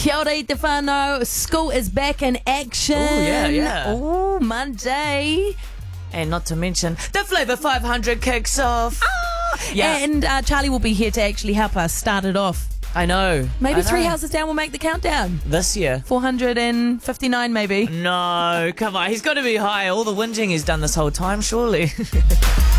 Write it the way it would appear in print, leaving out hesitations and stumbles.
Kia ora i te whānau. School is back in action. Yeah. Oh, Monday. And not to mention, the Flavour 500 kicks off. Yeah. And Charlie will be here to actually help us start it off. I know. Maybe I know. 3 houses down will make the countdown. This year. 459 maybe. No, come on. He's got to be high. All the whinging he's done this whole time, surely.